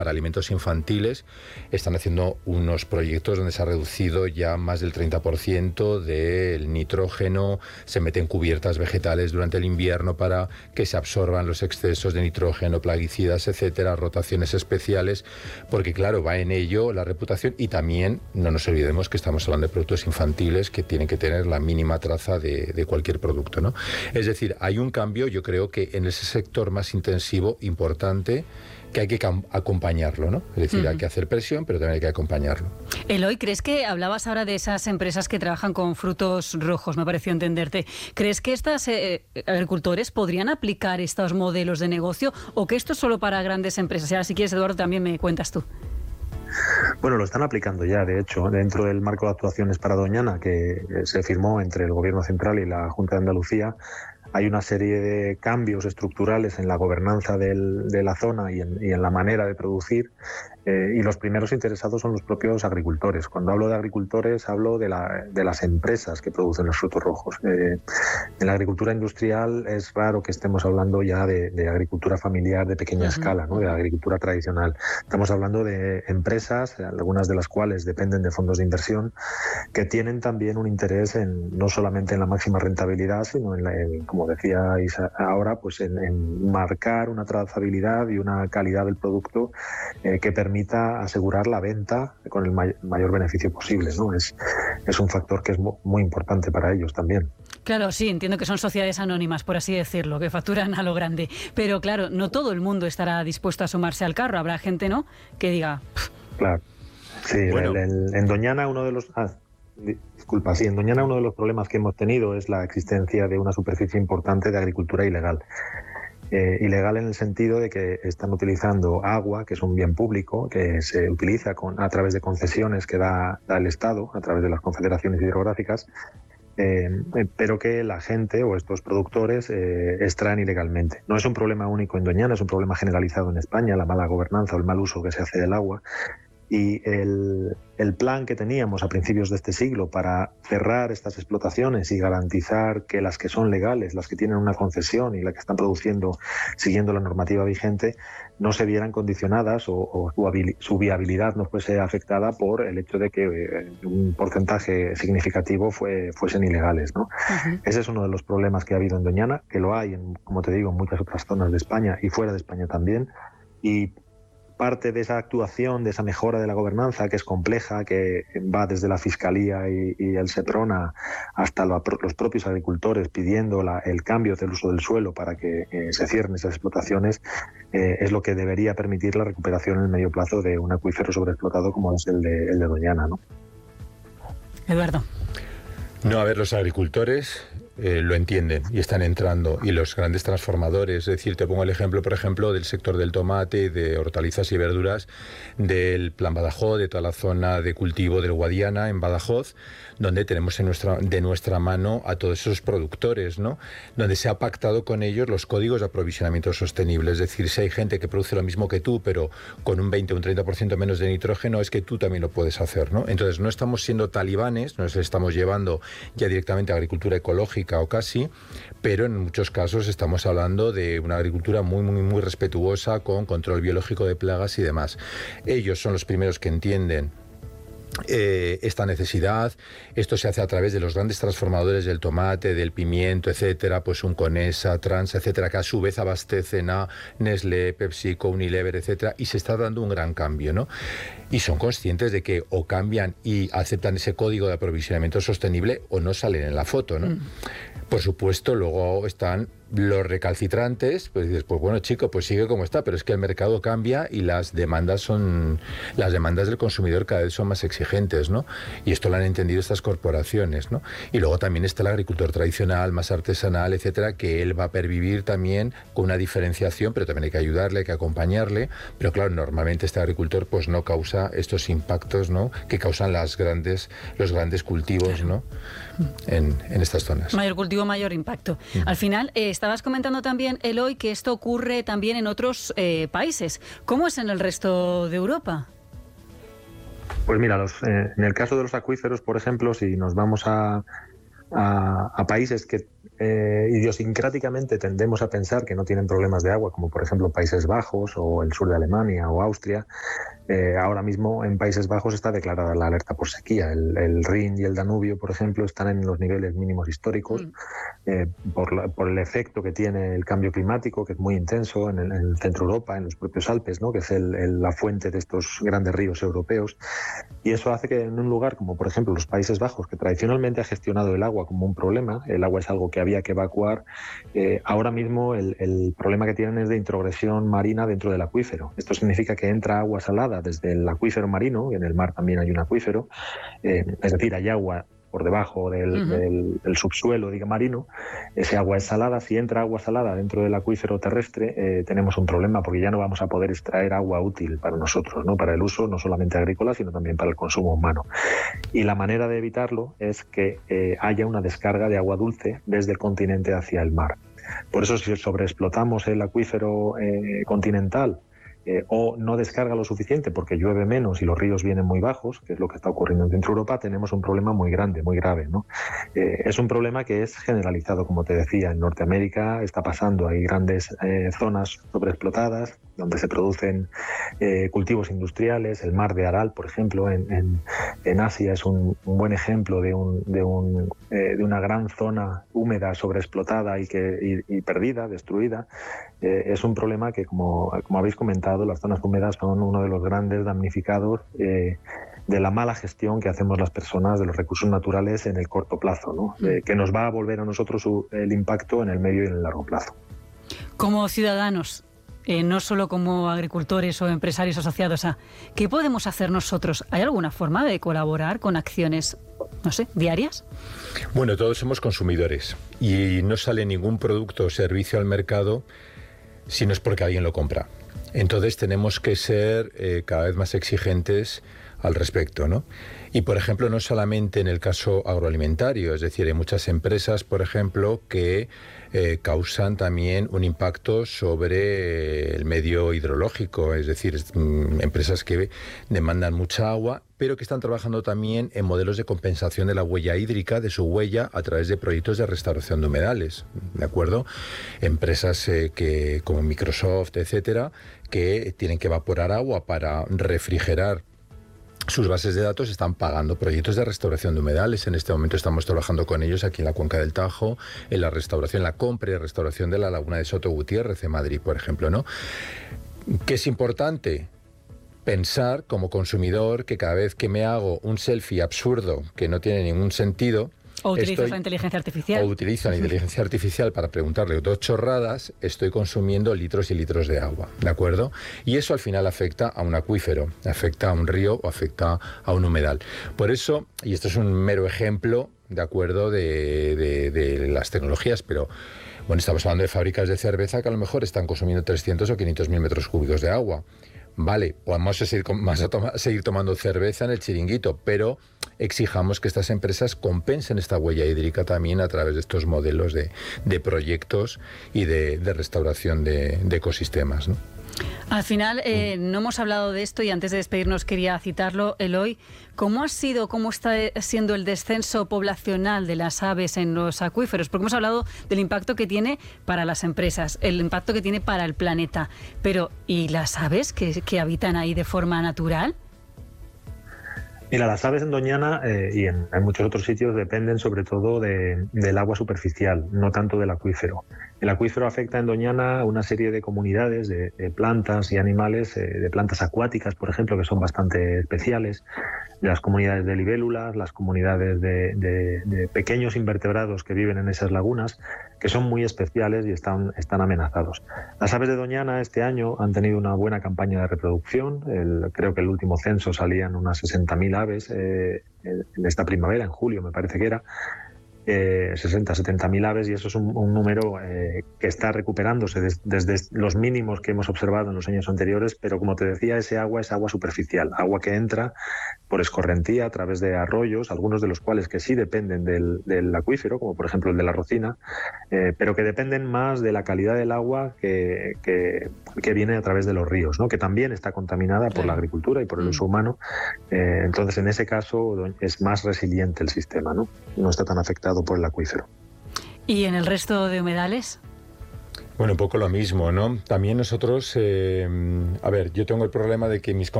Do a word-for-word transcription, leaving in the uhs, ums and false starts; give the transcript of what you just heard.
para alimentos infantiles están haciendo unos proyectos donde se ha reducido ya más del treinta por ciento del nitrógeno, se meten cubiertas vegetales durante el invierno para que se absorban los excesos de nitrógeno, plaguicidas, etcétera, rotaciones especiales, porque claro, va en ello la reputación y también no nos olvidemos que estamos hablando de productos infantiles que tienen que tener la mínima traza de, de cualquier producto, ¿no? Es decir, hay un cambio, yo creo que en ese sector más intensivo, importante, que hay que acompañarlo, ¿no? Es decir, uh-huh. hay que hacer presión, pero también hay que acompañarlo. Eloy, ¿crees que, hablabas ahora de esas empresas que trabajan con frutos rojos, me pareció entenderte, ¿crees que estos eh, agricultores podrían aplicar estos modelos de negocio o que esto es solo para grandes empresas? Y ahora, si quieres, Eduardo, también me cuentas tú. Bueno, lo están aplicando ya, de hecho, dentro del marco de actuaciones para Doñana, que se firmó entre el Gobierno Central y la Junta de Andalucía. Hay una serie de cambios estructurales en la gobernanza del, de la zona y en, y en la manera de producir, eh, y los primeros interesados son los propios agricultores. Cuando hablo de agricultores hablo de, la, de las empresas que producen los frutos rojos. Eh, en la agricultura industrial es raro que estemos hablando ya de, de agricultura familiar de pequeña uh-huh. escala, ¿no? De agricultura tradicional. Estamos hablando de empresas, algunas de las cuales dependen de fondos de inversión, que tienen también un interés en no solamente en la máxima rentabilidad, sino en, la, en como como decíais ahora, pues en, en marcar una trazabilidad y una calidad del producto eh, que permita asegurar la venta con el may- mayor beneficio posible, ¿no? Es, es un factor que es muy, muy importante para ellos también. Claro, sí, entiendo que son sociedades anónimas, por así decirlo, que facturan a lo grande. Pero claro, no todo el mundo estará dispuesto a sumarse al carro. Habrá gente, ¿no?, que diga... Claro. Sí, bueno. el, el, en Doñana uno de los... Ah, Disculpa, sí, en Doñana uno de los problemas que hemos tenido es la existencia de una superficie importante de agricultura ilegal. Eh, ilegal en el sentido de que están utilizando agua, que es un bien público, que se utiliza con, a través de concesiones que da, da el Estado, a través de las confederaciones hidrográficas, eh, pero que la gente o estos productores eh, extraen ilegalmente. No es un problema único en Doñana, es un problema generalizado en España, la mala gobernanza o el mal uso que se hace del agua. Y el, el plan que teníamos a principios de este siglo para cerrar estas explotaciones y garantizar que las que son legales, las que tienen una concesión y las que están produciendo siguiendo la normativa vigente, no se vieran condicionadas o, o su, habil, su viabilidad no fuese afectada por el hecho de que eh, un porcentaje significativo fue, fuesen ilegales, ¿no? Uh-huh. Ese es uno de los problemas que ha habido en Doñana, que lo hay, en, como te digo, en muchas otras zonas de España y fuera de España también. Y parte de esa actuación, de esa mejora de la gobernanza, que es compleja, que va desde la Fiscalía y, y el SEPRONA hasta lo, los propios agricultores pidiendo la, el cambio del uso del suelo para que eh, se cierren esas explotaciones, eh, es lo que debería permitir la recuperación en el medio plazo de un acuífero sobreexplotado como es el de, el de Doñana, ¿no? Eduardo. No, a ver, los agricultores eh, lo entienden y están entrando, y los grandes transformadores, es decir, te pongo el ejemplo, por ejemplo, del sector del tomate, de hortalizas y verduras, del Plan Badajoz, de toda la zona de cultivo del Guadiana en Badajoz, donde tenemos en nuestra, de nuestra mano a todos esos productores, ¿no? Donde se ha pactado con ellos los códigos de aprovisionamiento sostenible, es decir, si hay gente que produce lo mismo que tú, pero con un veinte o un treinta por ciento menos de nitrógeno, es que tú también lo puedes hacer, ¿no? Entonces no estamos siendo talibanes, nos estamos llevando ya directamente a agricultura ecológica o casi, pero en muchos casos estamos hablando de una agricultura muy, muy, muy respetuosa con control biológico de plagas y demás. Ellos son los primeros que entienden Eh, esta necesidad. Esto se hace a través de los grandes transformadores del tomate, del pimiento, etcétera, pues un Conesa, Trans, etcétera, que a su vez abastecen a Nestlé, PepsiCo, Unilever, etcétera, y se está dando un gran cambio, ¿no? Y son conscientes de que o cambian y aceptan ese código de aprovisionamiento sostenible o no salen en la foto, ¿no? Mm. Por supuesto, luego están los recalcitrantes, pues dices, pues bueno, chico, pues sigue como está, pero es que el mercado cambia y las demandas son las demandas del consumidor cada vez son más exigentes, ¿no? Y esto lo han entendido estas corporaciones, ¿no? Y luego también está el agricultor tradicional, más artesanal, etcétera, que él va a pervivir también con una diferenciación, pero también hay que ayudarle, hay que acompañarle, pero claro, normalmente este agricultor pues no causa estos impactos, ¿no?, que causan las grandes, los grandes cultivos, ¿no?, en, en estas zonas. Mayor cultivo, mayor impacto. Mm. Al final, eh, estabas comentando también, Eloy, que esto ocurre también en otros eh, países. ¿Cómo es en el resto de Europa? Pues mira, los, eh, en el caso de los acuíferos, por ejemplo, si nos vamos a, a, a países que eh, idiosincráticamente tendemos a pensar que no tienen problemas de agua, como por ejemplo Países Bajos o el sur de Alemania o Austria, eh, ahora mismo en Países Bajos está declarada la alerta por sequía. El, el Rin y el Danubio, por ejemplo, están en los niveles mínimos históricos mm. eh, por, la, por el efecto que tiene el cambio climático, que es muy intenso en el, en el centro de Europa, en los propios Alpes, ¿no? que es el, el, la fuente de estos grandes ríos europeos. Y eso hace que en un lugar como por ejemplo los Países Bajos, que tradicionalmente ha gestionado el agua como un problema, el agua es algo que había que evacuar, eh, ahora mismo el, el problema que tienen es de introgresión marina dentro del acuífero. Esto significa que entra agua salada desde el acuífero marino, en el mar también hay un acuífero, eh, es decir, hay agua por debajo del, uh-huh. del, del subsuelo diga, marino, ese agua es salada. Si entra agua salada dentro del acuífero terrestre, eh, tenemos un problema porque ya no vamos a poder extraer agua útil para nosotros, ¿no? Para el uso no solamente agrícola, sino también para el consumo humano. Y la manera de evitarlo es que eh, haya una descarga de agua dulce desde el continente hacia el mar. Por eso, si sobreexplotamos el acuífero eh, continental, Eh, o no descarga lo suficiente porque llueve menos y los ríos vienen muy bajos, que es lo que está ocurriendo en Centro Europa, tenemos un problema muy grande, muy grave, ¿no? Eh, es un problema que es generalizado, como te decía, en Norteamérica está pasando, hay grandes eh, zonas sobreexplotadas donde se producen eh, cultivos industriales, el mar de Aral, por ejemplo, en, en, en Asia es un, un buen ejemplo de, un, de, un, eh, de una gran zona húmeda sobreexplotada y, que, y, y perdida, destruida. Eh, es un problema que, como, como habéis comentado, las zonas húmedas son uno de los grandes damnificados eh, de la mala gestión que hacemos las personas de los recursos naturales en el corto plazo, ¿no? Eh, que nos va a volver a nosotros su, el impacto en el medio y en el largo plazo. Como ciudadanos, eh, no solo como agricultores o empresarios asociados a, ¿qué podemos hacer nosotros? ¿Hay alguna forma de colaborar con acciones, no sé, diarias? Bueno, todos somos consumidores y no sale ningún producto o servicio al mercado si no es porque alguien lo compra. Entonces tenemos que ser eh, cada vez más exigentes al respecto, ¿no? Y, por ejemplo, no solamente en el caso agroalimentario, es decir, hay muchas empresas, por ejemplo, que eh, causan también un impacto sobre el medio hidrológico, es decir, mm, empresas que demandan mucha agua, pero que están trabajando también en modelos de compensación de la huella hídrica, de su huella, a través de proyectos de restauración de humedales, ¿de acuerdo? Empresas eh, que, como Microsoft, etcétera, que tienen que evaporar agua para refrigerar sus bases de datos, están pagando proyectos de restauración de humedales. En este momento estamos trabajando con ellos aquí en la Cuenca del Tajo, en la restauración, la compra y restauración de la laguna de Soto Gutiérrez en Madrid, por ejemplo, ¿no? ¿Qué es importante? Pensar como consumidor que cada vez que me hago un selfie absurdo que no tiene ningún sentido, o utilizas la inteligencia artificial. O utilizo la inteligencia artificial para preguntarle dos chorradas, estoy consumiendo litros y litros de agua, ¿de acuerdo? Y eso al final afecta a un acuífero, afecta a un río o afecta a un humedal. Por eso, y esto es un mero ejemplo, ¿de acuerdo?, de, de, de las tecnologías, pero bueno, estamos hablando de fábricas de cerveza que a lo mejor están consumiendo trescientos o quinientos mil metros cúbicos de agua. Vale, vamos a seguir, vamos a toma, seguir tomando cerveza en el chiringuito, pero exijamos que estas empresas compensen esta huella hídrica también a través de estos modelos de, de proyectos y de, de restauración de, de ecosistemas, ¿no? Al final, eh, no hemos hablado de esto y antes de despedirnos quería citarlo, Eloy. ¿Cómo ha sido, cómo está siendo el descenso poblacional de las aves en los acuíferos? Porque hemos hablado del impacto que tiene para las empresas, el impacto que tiene para el planeta. Pero, ¿y las aves que, que habitan ahí de forma natural? Mira, las aves en Doñana eh, y en, en muchos otros sitios dependen sobre todo de, del agua superficial, no tanto del acuífero. El acuífero afecta en Doñana a una serie de comunidades de, de plantas y animales, eh, de plantas acuáticas, por ejemplo, que son bastante especiales, las comunidades de libélulas, las comunidades de, de, de pequeños invertebrados que viven en esas lagunas, que son muy especiales y están, están amenazados. Las aves de Doñana este año han tenido una buena campaña de reproducción. El, creo que el último censo salían unas sesenta mil aves eh, en esta primavera, en julio me parece que era. Eh, sesenta, setenta mil aves, y eso es un, un número eh, que está recuperándose des, desde los mínimos que hemos observado en los años anteriores, pero como te decía, ese agua es agua superficial, agua que entra por escorrentía a través de arroyos, algunos de los cuales que sí dependen del, del acuífero, como por ejemplo el de la Rocina, eh, pero que dependen más de la calidad del agua que, que, que viene a través de los ríos, ¿no? Que también está contaminada por la agricultura y por el uso humano. Eh, entonces, en ese caso es más resiliente el sistema, ¿no? No está tan afectado por el acuífero. ¿Y en el resto de humedales? Bueno, un poco lo mismo, ¿no? También nosotros, eh, a ver, yo tengo el problema de que mis